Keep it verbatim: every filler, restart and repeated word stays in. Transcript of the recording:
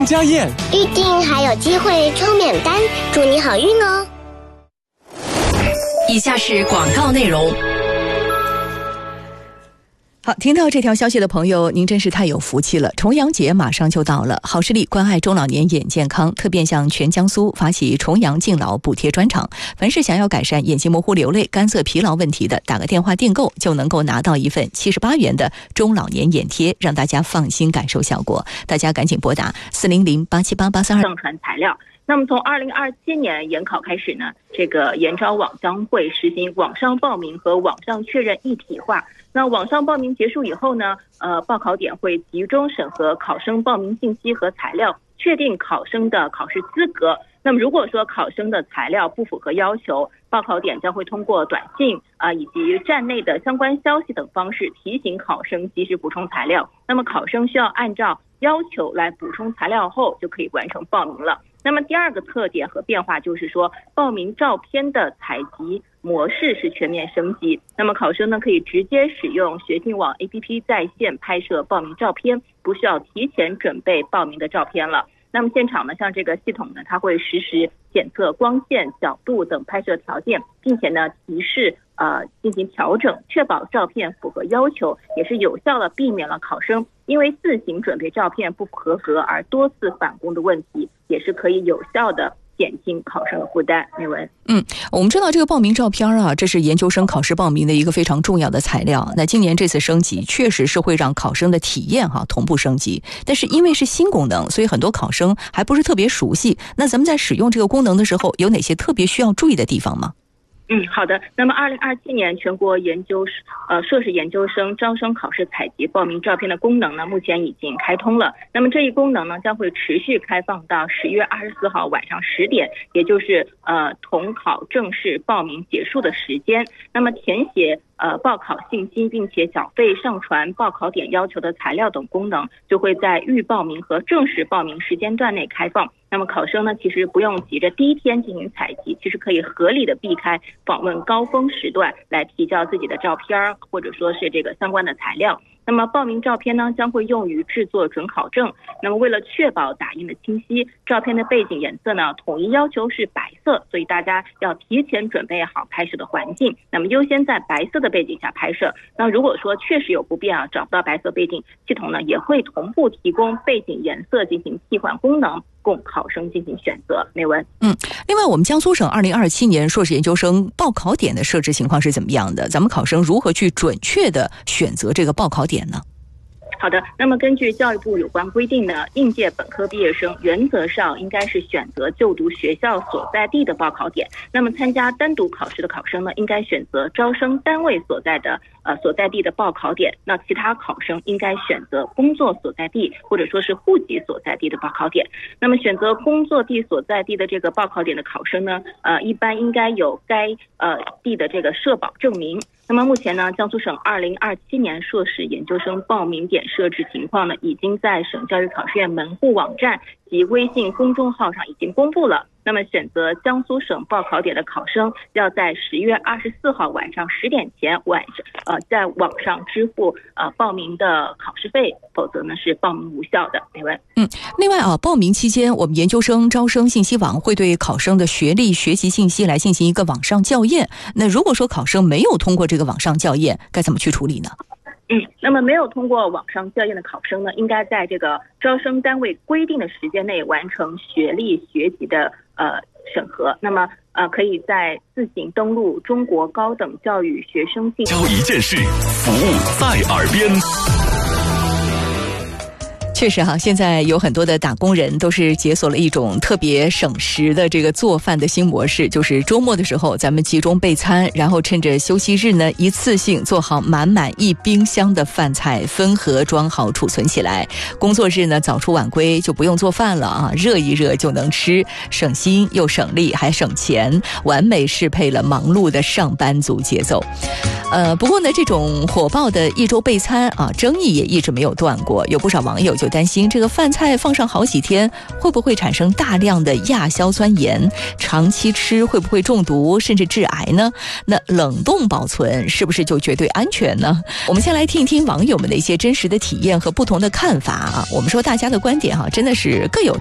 家宴预定还有机会抽免单，祝你好运哦！ 以下是广告内容。 好，听到这条消息的朋友，您真是太有福气了！重阳节马上就到了，好视力关爱中老年眼健康，特别向全江苏发起重阳敬老补贴专场。凡是想要改善眼睛模糊、流泪、干涩、疲劳问题的，打个电话订购就能够拿到一份七十八元的中老年眼贴，让大家放心感受效果。大家赶紧拨打四零零八七八八三二上传材料。那么从二零二七年研考开始呢，这个研招网将会实行网上报名和网上确认一体化。那网上报名结束以后呢，呃，报考点会集中审核考生报名信息和材料，确定考生的考试资格。那么如果说考生的材料不符合要求，报考点将会通过短信啊、呃、以及站内的相关消息等方式提醒考生及时补充材料。那么考生需要按照要求来补充材料后，就可以完成报名了。那么第二个特点和变化就是说，报名照片的采集模式是全面升级。那么考生呢可以直接使用学信网 A P P 在线拍摄报名照片，不需要提前准备报名的照片了。那么现场呢，像这个系统呢，它会实时检测光线、角度等拍摄条件，并且呢提示呃进行调整，确保照片符合要求，也是有效的避免了考生因为自行准备照片不合格而多次返工的问题，也是可以有效的减轻考生的负担。美文， 嗯，我们知道这个报名照片啊，这是研究生考试报名的一个非常重要的材料。那今年这次升级，确实是会让考生的体验哈、啊、同步升级。但是因为是新功能，所以很多考生还不是特别熟悉。那咱们在使用这个功能的时候，有哪些特别需要注意的地方吗？ 嗯，好的。那么二零二七年全国研究呃硕士研究生招生考试采集报名照片的功能呢，目前已经开通了。那么这一功能呢，将会持续开放到十月二十四号晚上十点，也就是呃统考正式报名结束的时间。那么填写呃报考信息，并且缴费上传报考点要求的材料等功能，就会在预报名和正式报名时间段内开放。那么考生呢，其实不用急着第一天进行采集，其实可以合理的避开访问高峰时段来提交自己的照片，或者说是这个相关的材料。那么报名照片呢，将会用于制作准考证。那么为了确保打印的清晰，照片的背景颜色呢，统一要求是白色，所以大家要提前准备好拍摄的环境，那么优先在白色的背景下拍摄。那如果说确实有不便啊，找不到白色背景，系统呢也会同步提供背景颜色进行替换功能，供考生进行选择。美文， 嗯，另外我们江苏省二零二七年硕士研究生报考点的设置情况是怎么样的？咱们考生如何去准确的选择这个报考点呢？ 好的，那么根据教育部有关规定呢，应届本科毕业生原则上应该是选择就读学校所在地的报考点。那么参加单独考试的考生呢，应该选择招生单位所在的呃所在地的报考点。那其他考生应该选择工作所在地或者说是户籍所在地的报考点。那么选择工作地所在地的这个报考点的考生呢，呃一般应该有该呃地的这个社保证明。那么目前呢，江苏省二零二七年硕士研究生报名点设置情况呢，已经在省教育考试院门户网站及微信公众号上已经公布了。那么选择江苏省报考点的考生，要在十月二十四号晚上十点前晚上呃在网上支付呃报名的考试费，否则呢是报名无效的。美文， 嗯，另外啊，报名期间，我们研究生招生信息网会对考生的学历、学习信息来进行一个网上校验。那如果说考生没有通过这个网上校验，该怎么去处理呢？ 嗯，那么没有通过网上校验的考生呢，应该在这个招生单位规定的时间内完成学历学籍的呃审核。那么呃，可以在自行登录中国高等教育学生信息。 教一件事，服务在耳边。 确实哈，现在有很多的打工人都是解锁了一种特别省时的这个做饭的新模式，就是周末的时候咱们集中备餐，然后趁着休息日呢，一次性做好满满一冰箱的饭菜，分盒装好储存起来。工作日呢早出晚归就不用做饭了啊，热一热就能吃，省心又省力还省钱，完美适配了忙碌的上班族节奏。呃，不过呢，这种火爆的一周备餐啊，争议也一直没有断过，有不少网友就担心这个饭菜放上好几天，会不会产生大量的亚硝酸盐？长期吃会不会中毒，甚至致癌呢？那冷冻保存是不是就绝对安全呢？我们先来听一听网友们的一些真实的体验和不同的看法啊。我们说大家的观点哈、啊，真的是各有